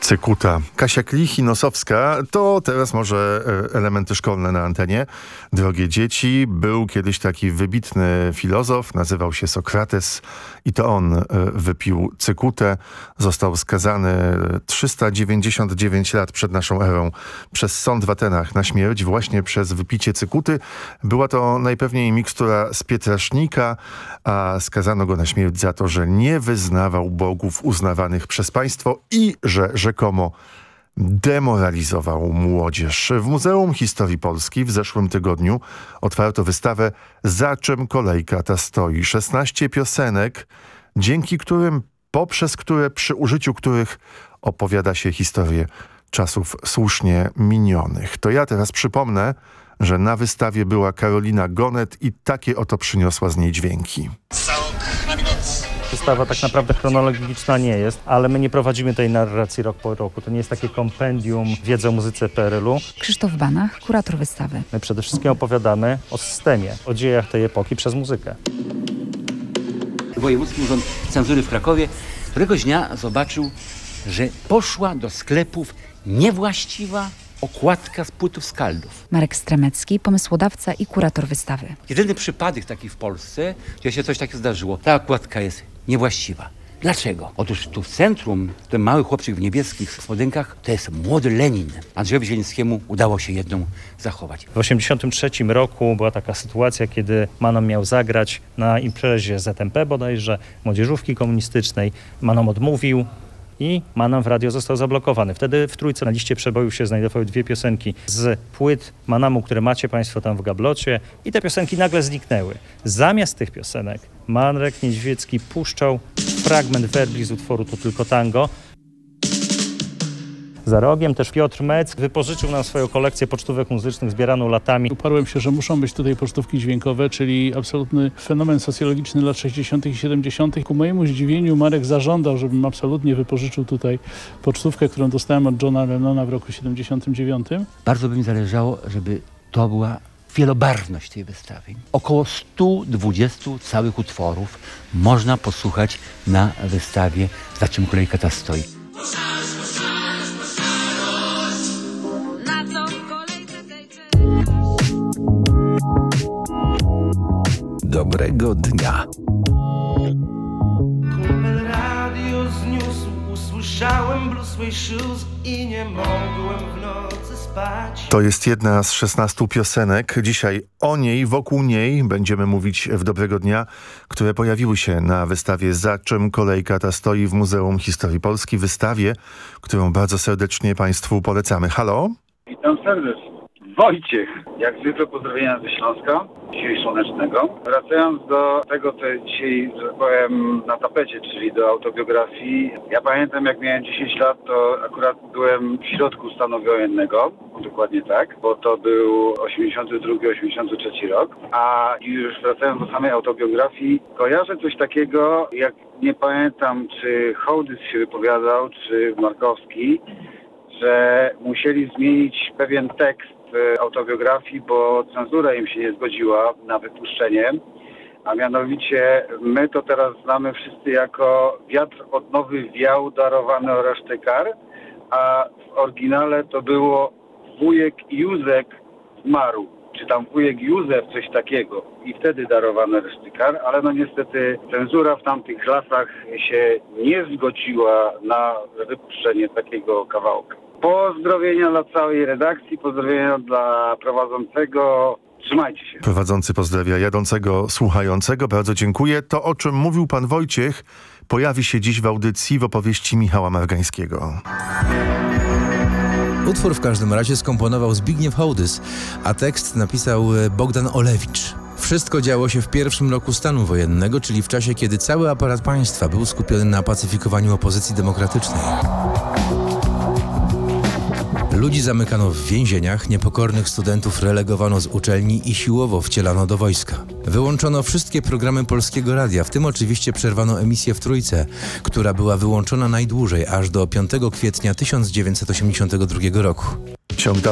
Cykuta. Kasia Klich-Nosowska to teraz może elementy szkolne na antenie. Drogie dzieci, był kiedyś taki wybitny filozof, nazywał się Sokrates i to on wypił cykutę. Został skazany 399 lat przed naszą erą przez sąd w Atenach na śmierć właśnie przez wypicie cykuty. Była to najpewniej mikstura z pietrasznika, a skazano go na śmierć za to, że nie wyznawał bogów uznawanych przez państwo i że rzekomo demoralizował młodzież. W Muzeum Historii Polski w zeszłym tygodniu otwarto wystawę Za czym kolejka ta stoi. 16 piosenek, dzięki którym, poprzez które, przy użyciu których opowiada się historię czasów słusznie minionych. To ja teraz przypomnę, że na wystawie była Karolina Gonet i takie oto przyniosła z niej dźwięki. Wystawa tak naprawdę chronologiczna nie jest, ale my nie prowadzimy tej narracji rok po roku. To nie jest takie kompendium wiedzy o muzyce PRL-u. Krzysztof Banach, kurator wystawy. My przede wszystkim opowiadamy o systemie, o dziejach tej epoki przez muzykę. Wojewódzki Urząd Cenzury w Krakowie któregoś dnia zobaczył, że poszła do sklepów niewłaściwa okładka z płytów Skaldów. Marek Stremecki, pomysłodawca i kurator wystawy. Jedyny przypadek taki w Polsce, gdzie się coś takiego zdarzyło. Ta okładka jest niewłaściwa. Dlaczego? Otóż tu w centrum, ten mały chłopczyk w niebieskich spodenkach, to jest młody Lenin. Andrzejowi Zielińskiemu udało się jedną zachować. W 1983 roku była taka sytuacja, kiedy Manom miał zagrać na imprezie ZMP bodajże, młodzieżówki komunistycznej. Manom odmówił i Manam w radio został zablokowany. Wtedy w trójce na liście przebojów się znajdowały dwie piosenki z płyt Manamu, które macie Państwo tam w gablocie, i te piosenki nagle zniknęły. Zamiast tych piosenek Marek Niedźwiecki puszczał fragment werbli z utworu To tylko tango. Za rogiem też Piotr Mec wypożyczył nam swoją kolekcję pocztówek muzycznych zbieraną latami. Uparłem się, że muszą być tutaj pocztówki dźwiękowe, czyli absolutny fenomen socjologiczny lat 60. i 70. Ku mojemu zdziwieniu Marek zażądał, żebym absolutnie wypożyczył tutaj pocztówkę, którą dostałem od Johna Lennona w roku 79. Bardzo by mi zależało, żeby to była wielobarwność tej wystawy. Około 120 całych utworów można posłuchać na wystawie Za czym kolejka ta stoi. Dobrego dnia. Kumpel radio zniósł, usłyszałem blue suede shoes i nie mogłem w nocy spać. To jest jedna z 16 piosenek. Dzisiaj o niej, wokół niej będziemy mówić w Dobrego Dnia, które pojawiły się na wystawie Za czym kolejka ta stoi w Muzeum Historii Polski. Wystawie, którą bardzo serdecznie Państwu polecamy. Halo? Witam serdecznie. Wojciech, jak zwykle pozdrowienia ze Śląska, dzisiaj słonecznego. Wracając do tego, co jest dzisiaj, że tak powiem, na tapecie, czyli do autobiografii. Ja pamiętam, jak miałem 10 lat, to akurat byłem w środku stanu wojennego, dokładnie tak, bo to był 82-83 rok. A już wracając do samej autobiografii, kojarzę coś takiego, jak nie pamiętam, czy Hołdys się wypowiadał, czy Markowski, że musieli zmienić pewien tekst autobiografii, bo cenzura im się nie zgodziła na wypuszczenie, a mianowicie my to teraz znamy wszyscy jako Wiatr odnowy wiał, darowany o resztę kar, a w oryginale to było Wujek Józek zmarł, czy tam Wujek Józef, coś takiego, i wtedy darowano reszty kar, ale no niestety cenzura w tamtych lasach się nie zgodziła na wypuszczenie takiego kawałka. Pozdrowienia dla całej redakcji, pozdrowienia dla prowadzącego. Trzymajcie się. Prowadzący pozdrawia jadącego, słuchającego. Bardzo dziękuję. To, o czym mówił pan Wojciech, pojawi się dziś w audycji w opowieści Michała Margańskiego. Utwór w każdym razie skomponował Zbigniew Hołdys, a tekst napisał Bogdan Olewicz. Wszystko działo się w pierwszym roku stanu wojennego, czyli w czasie, kiedy cały aparat państwa był skupiony na pacyfikowaniu opozycji demokratycznej. Ludzi zamykano w więzieniach, niepokornych studentów relegowano z uczelni i siłowo wcielano do wojska. Wyłączono wszystkie programy Polskiego Radia, w tym oczywiście przerwano emisję w Trójce, która była wyłączona najdłużej, aż do 5 kwietnia 1982 roku. Ciąg